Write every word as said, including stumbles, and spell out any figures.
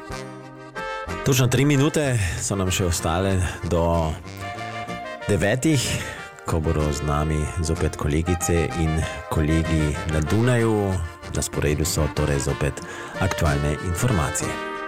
Točno tri minute so nam še ostale do devetih, ko bodo z nami zopet kolegice in kolegi na Dunaju. Na sporedu so torej zopet aktualne informacije.